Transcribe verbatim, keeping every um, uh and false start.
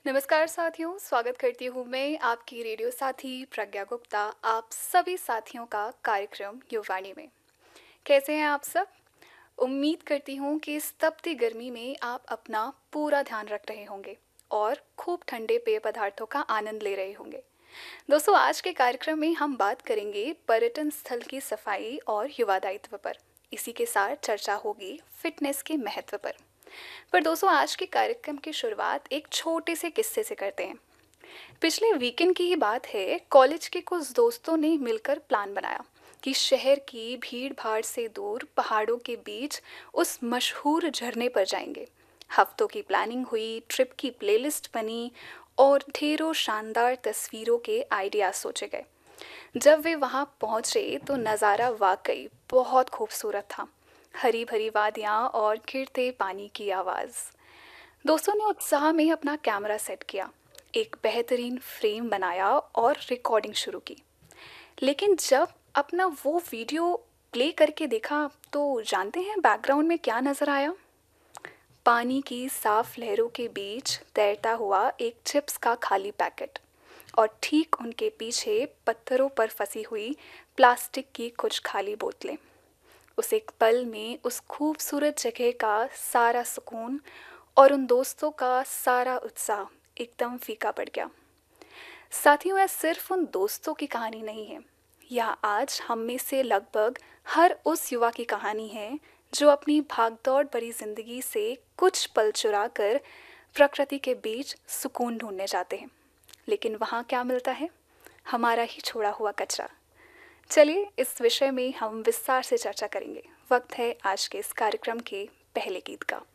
नमस्कार साथियों, स्वागत करती हूँ मैं आपकी रेडियो साथी प्रज्ञा गुप्ता आप सभी साथियों का कार्यक्रम युवाणी में। कैसे हैं आप सब? उम्मीद करती हूँ कि इस तपती गर्मी में आप अपना पूरा ध्यान रख रहे होंगे और खूब ठंडे पेय पदार्थों का आनंद ले रहे होंगे। दोस्तों, आज के कार्यक्रम में हम बात करेंगे पर्यटन स्थल की सफाई और युवा दायित्व पर। इसी के साथ चर्चा होगी फिटनेस के महत्व पर। पर दोस्तों, आज के कार्यक्रम की शुरुआत एक छोटे से किस्से से करते हैं। पिछले वीकेंड की ही बात है। कॉलेज के कुछ दोस्तों ने मिलकर प्लान बनाया कि शहर की भीड़ भाड़ से दूर पहाड़ों के बीच उस मशहूर झरने पर जाएंगे। हफ्तों की प्लानिंग हुई, ट्रिप की प्लेलिस्ट बनी और ढेरों शानदार तस्वीरों के आइडियाज सोचे गए। जब वे वहां पहुंचे तो नज़ारा वाकई बहुत खूबसूरत था। हरी भरी वादियां और गिरते पानी की आवाज़। दोस्तों ने उत्साह में अपना कैमरा सेट किया, एक बेहतरीन फ्रेम बनाया और रिकॉर्डिंग शुरू की। लेकिन जब अपना वो वीडियो प्ले करके देखा तो जानते हैं बैकग्राउंड में क्या नज़र आया? पानी की साफ लहरों के बीच तैरता हुआ एक चिप्स का खाली पैकेट और ठीक उनके पीछे पत्थरों पर फंसी हुई प्लास्टिक की कुछ खाली बोतलें। उस एक पल में उस खूबसूरत जगह का सारा सुकून और उन दोस्तों का सारा उत्साह एकदम फीका पड़ गया। साथियों, यह सिर्फ उन दोस्तों की कहानी नहीं है, यह आज हम में से लगभग हर उस युवा की कहानी है जो अपनी भागदौड़ भरी जिंदगी से कुछ पल चुरा कर प्रकृति के बीच सुकून ढूंढने जाते हैं। लेकिन वहाँ क्या मिलता है? हमारा ही छोड़ा हुआ कचरा। चलिए, इस विषय में हम विस्तार से चर्चा करेंगे। वक्त है आज के इस कार्यक्रम के पहले गीत का।